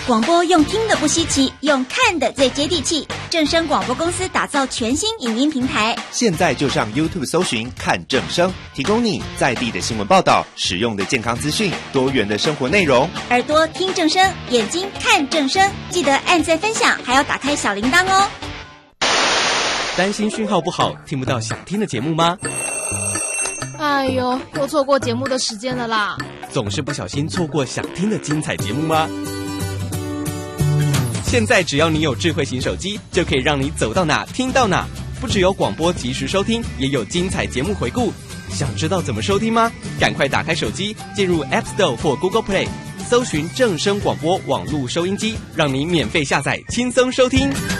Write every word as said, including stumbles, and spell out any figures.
广播用听的不稀奇，用看的最接地气。正声广播公司打造全新影音平台， 现在就上 YouTube 搜寻看正声，提供你在地的新闻报道、实用的健康资讯、多元的生活内容。 耳朵听正声，眼睛看正声，记得按赞分享，还要打开小铃铛哦。 担心讯号不好，听不到想听的节目吗？ 哎呦，又错过节目的时间了啦！ 总是不小心错过想听的精彩节目吗？现在只要你有智慧型手机，就可以让你走到哪听到哪。不只有广播及时收听，也有精彩节目回顾。想知道怎么收听吗？赶快打开手机，进入 App Store 或 Google Play， 搜寻正声广播网络收音机，让你免费下载，轻松收听。